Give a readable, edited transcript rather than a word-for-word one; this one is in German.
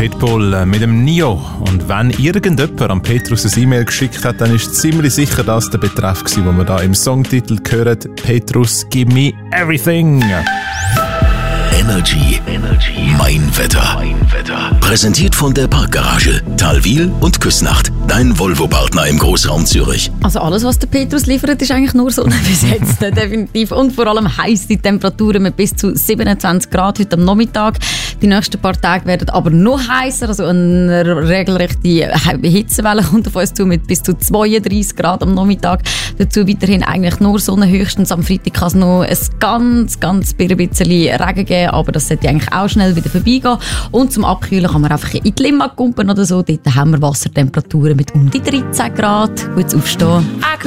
Pitbull mit dem Nio. Und wenn irgendjemand an Petrus ein E-Mail geschickt hat, dann ist ziemlich sicher das der Betreff gewesen, den wir da im Songtitel hören. Petrus, give me everything. Energy. Mein Wetter. Präsentiert von der Parkgarage, Thalwil und Küsnacht. Dein Volvo-Partner im Großraum Zürich. Also alles, was der Petrus liefert, ist eigentlich nur Sonne bis jetzt, definitiv. Und vor allem heiß die Temperaturen mit bis zu 27 Grad heute am Nachmittag. Die nächsten paar Tage werden aber noch heißer, also eine regelrechte Hitzewelle kommt auf uns zu mit bis zu 32 Grad am Nachmittag. Dazu weiterhin eigentlich nur Sonne, höchstens am Freitag kann es noch ein ganz bisschen Regen geben, aber das sollte eigentlich auch schnell wieder vorbeigehen. Und zum Abkühlen kann man einfach in die Limmat kumpen oder so. Dort haben wir Wassertemperaturen mit um die 13 Grad. Gutes Aufstehen.